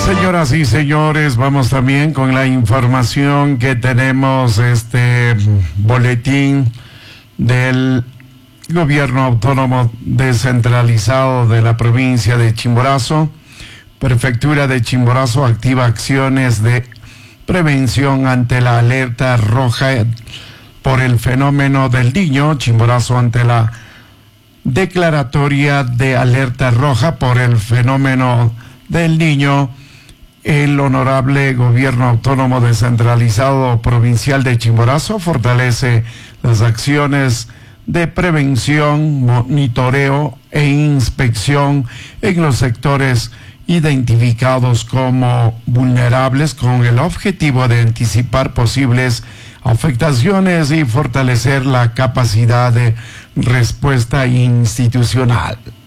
Señoras y señores, vamos también con la información que tenemos, boletín del Gobierno Autónomo Descentralizado de la provincia de Chimborazo. Prefectura de Chimborazo activa acciones de prevención ante la alerta roja por el fenómeno del Niño. Chimborazo ante la declaratoria de alerta roja por el fenómeno del Niño. El honorable Gobierno Autónomo Descentralizado Provincial de Chimborazo fortalece las acciones de prevención, monitoreo e inspección en los sectores identificados como vulnerables con el objetivo de anticipar posibles afectaciones y fortalecer la capacidad de respuesta institucional.